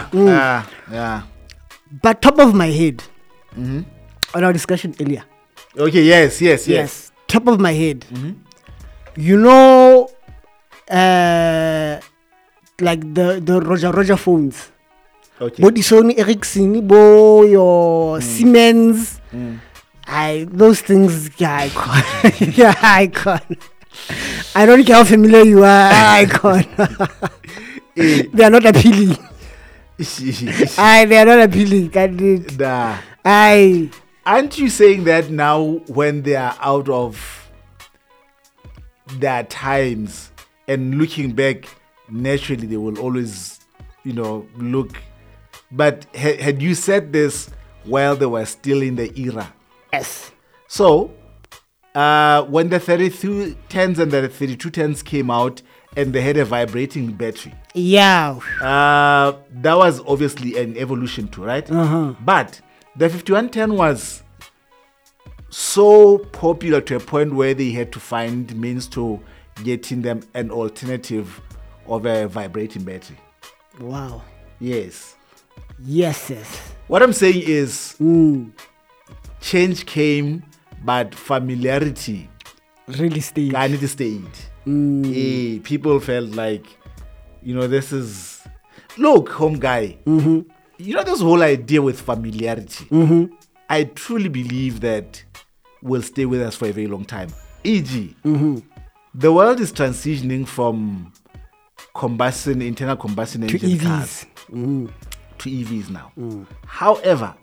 Yeah. But top of my head, on our discussion earlier. Okay, yes. Top of my head. You like the Roger phones. Okay. But the Sony Ericsson, your Siemens. Those things, I can't. I don't care how familiar you are, I can't. They are not appealing. They are not appealing. Nah. I Aren't you saying that now when they are out of their times and looking back, naturally they will always, look. But had you said this while they were still in the era? yes. So, when the 3210s and the 3210s came out and they had a vibrating battery, Yeah. that was obviously an evolution too, right? But the 5110 was so popular to a point where they had to find means to getting them an alternative of a vibrating battery. Wow. Yes. Yes. What I'm saying is change came, but familiarity Really stayed. kind of stayed. People felt like, this is... Look, home guy, this whole idea with familiarity, I truly believe that will stay with us for a very long time. E.g., the world is transitioning from internal combustion To engine EVs. cars to EVs now. However,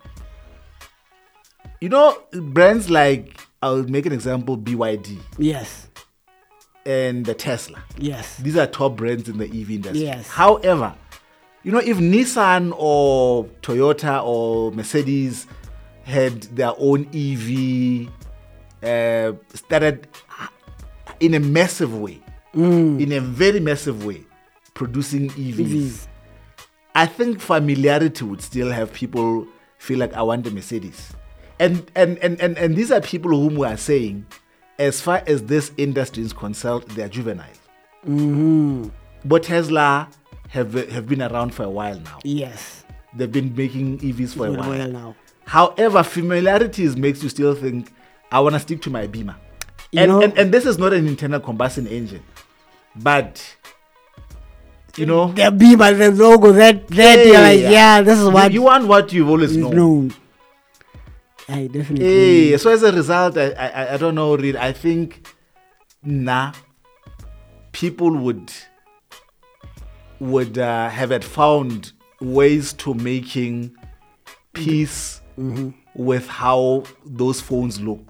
brands like, I'll make an example, BYD Yes. and the Tesla. Yes. These are top brands in the EV industry. Yes. However, if Nissan or Toyota or Mercedes had their own EV, started in a massive way, in a very massive way, producing EVs. I think familiarity would still have people feel like, I want a Mercedes. And these are people whom we are saying, as far as this industry is concerned, they are juvenile. But Tesla have been around for a while now. Yes. They've been making EVs for a while now. However, familiarity makes you still think, I want to stick to my Beamer. And this is not an internal combustion engine. But, The Beamer, the logo, that you're like, this is what you want what you've always known. I definitely. So as a result, I don't know, really. I think people would have had found ways to making peace with how those phones look.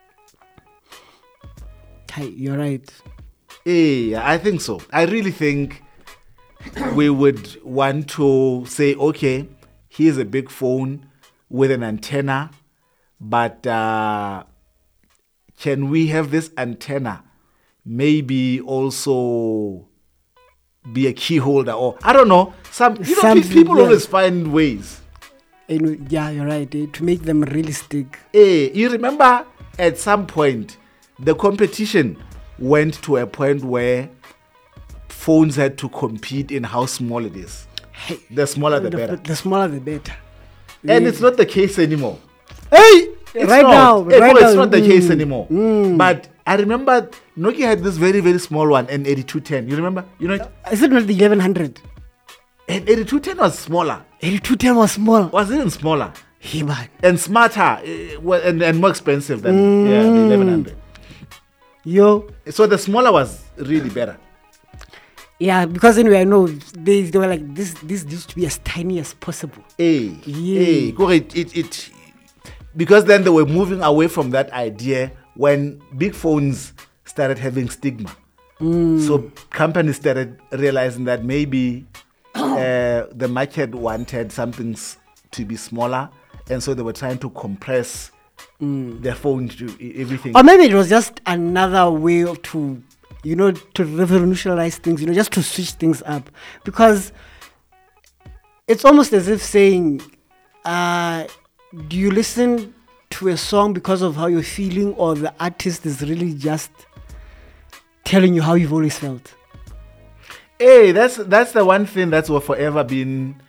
You're right. I think so. I really think we would want to say, okay, here's a big phone with an antenna, but can we have this antenna maybe also be a key holder, or I don't know, people always find ways. Yeah, you're right. To make them realistic. You remember at some point the competition went to a point where phones had to compete in how small it is. The smaller the better. The smaller the better. And it's not the case anymore. It's now. It's not the case anymore. But I remember Nokia had this very, very small one, an 8210. You remember? Is it not the 1100? And 8210 was smaller. 8210 was small. Was even smaller. Hey, man. And smarter. And more expensive than the 1100. So the smaller was really better. Yeah, because anyway, I know they were like, this used to be as tiny as possible. Because then they were moving away from that idea when big phones started having stigma. So companies started realizing that maybe the market wanted some things to be smaller, and so they were trying to compress their phone to everything. Or maybe it was just another way to revolutionize things, just to switch things up. Because it's almost as if saying, do you listen to a song because of how you're feeling, or the artist is really just telling you how you've always felt? That's the one thing that's forever been